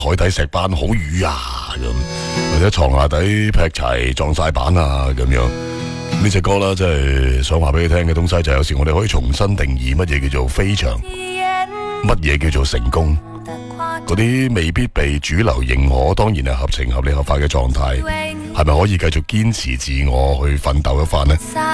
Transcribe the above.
海底石斑好瘀啊咁，或者床下底劈柴撞晒板啊咁樣。呢隻歌啦，真係想話俾你聽嘅東西就係有時我哋可以重新定義乜嘢叫做飛翔，乜嘢叫做成功。嗰啲未必被主流認可，當然係合情合理合法嘅狀態，係咪可以繼續堅持自我去奮鬥一番呢？